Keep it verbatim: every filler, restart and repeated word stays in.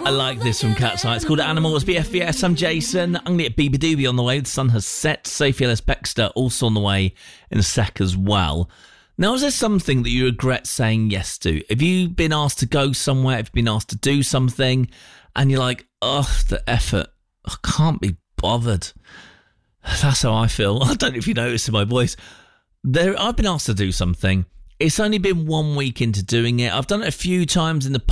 I like this from Cat's Eye. It's called Animals, B F B S. I'm Jason. I'm going to get Beaver Doobie on the way. The sun has set. Sophie Ellis Bextor also on the way in a sec as well. Now, is there something that you regret saying yes to? Have you been asked to go somewhere? Have you been asked to do something? And you're like, ugh, the effort. I can't be bothered. That's how I feel. I don't know if you notice in my voice. There, I've been asked to do something. It's only been one week into doing it. I've done it a few times in the